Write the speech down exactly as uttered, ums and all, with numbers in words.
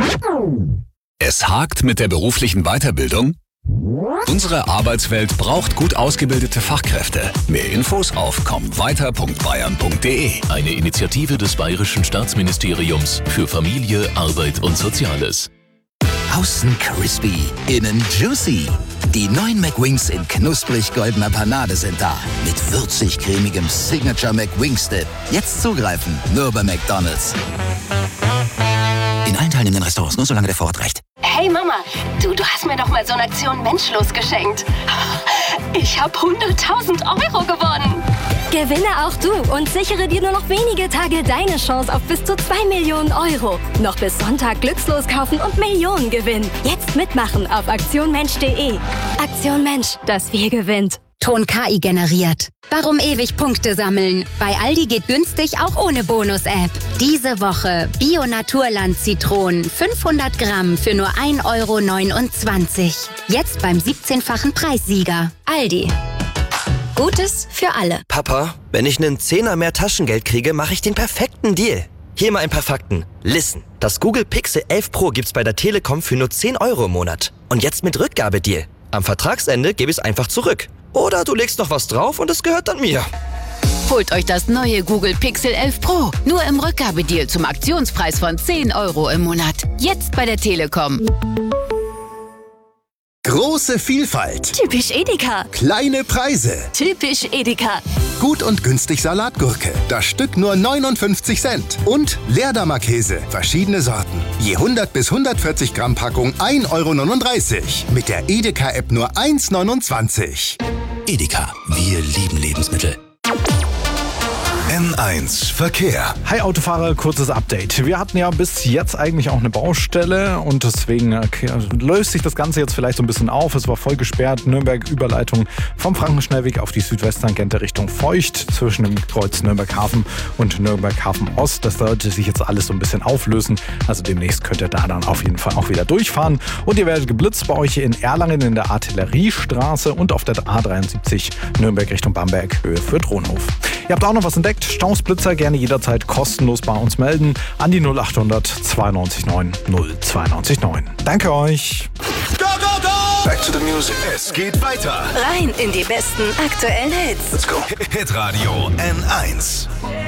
Es hakt mit der beruflichen Weiterbildung? Unsere Arbeitswelt braucht gut ausgebildete Fachkräfte. Mehr Infos auf komm weiter punkt bayern punkt de. Eine Initiative des Bayerischen Staatsministeriums für Familie, Arbeit und Soziales. Außen crispy, innen juicy. Die neuen McWings in knusprig goldener Panade sind da. Mit würzig-cremigem Signature McWings Dip. Jetzt zugreifen, nur bei McDonald's. In allen teilnehmenden Restaurants, nur solange der Vorrat reicht. Hey Mama, du, du hast mir doch mal so eine Aktion Menschlos geschenkt. Ich habe hunderttausend Euro gewonnen. Gewinne auch du und sichere dir nur noch wenige Tage deine Chance auf bis zu zwei Millionen Euro. Noch bis Sonntag glückslos kaufen und Millionen gewinnen. Jetzt mitmachen auf aktion mensch punkt de. Aktion Mensch, das Wir gewinnt. Ton K I generiert. Warum ewig Punkte sammeln? Bei Aldi geht günstig auch ohne Bonus-App. Diese Woche Bio-Naturland-Zitronen fünfhundert Gramm für nur ein Euro neunundzwanzig. Jetzt beim siebzehnfachen Preissieger. Aldi. Gutes für alle. Papa, wenn ich einen Zehner mehr Taschengeld kriege, mache ich den perfekten Deal. Hier mal ein paar Fakten. Listen, das Google Pixel elf Pro gibt's bei der Telekom für nur zehn Euro im Monat. Und jetzt mit Rückgabedeal. Am Vertragsende gebe ich es einfach zurück. Oder du legst noch was drauf und es gehört dann mir. Holt euch das neue Google Pixel elf Pro. Nur im Rückgabedeal zum Aktionspreis von zehn Euro im Monat. Jetzt bei der Telekom. Große Vielfalt. Typisch Edeka. Kleine Preise. Typisch Edeka. Gut und günstig Salatgurke. Das Stück nur neunundfünfzig Cent. Und Leerdammer-Käse. Verschiedene Sorten. Je hundert bis hundertvierzig Gramm Packung ein Euro neununddreißig. Mit der Edeka-App nur eins neunundzwanzig. Edeka, wir lieben Lebensmittel. N eins Verkehr. Hi Autofahrer, kurzes Update. Wir hatten ja bis jetzt eigentlich auch eine Baustelle und deswegen okay, löst sich das Ganze jetzt vielleicht so ein bisschen auf. Es war voll gesperrt. Nürnberg-Überleitung vom Frankenschnellweg auf die Südwesttangente Richtung Feucht zwischen dem Kreuz Nürnberg-Hafen und Nürnberg-Hafen-Ost. Das sollte sich jetzt alles so ein bisschen auflösen. Also demnächst könnt ihr da dann auf jeden Fall auch wieder durchfahren. Und ihr werdet geblitzt bei euch hier in Erlangen in der Artilleriestraße und auf der A dreiundsiebzig Nürnberg Richtung Bamberg, Höhe für Dronhof. Ihr habt auch noch was entdeckt. Stausblitzer gerne jederzeit kostenlos bei uns melden an die null achthundert zweiundneunzig neun null zweiundneunzig neun. Danke euch. Go, go, go! Back to the music. Es geht weiter. Rein in die besten aktuellen Hits. Let's go. Hitradio N eins.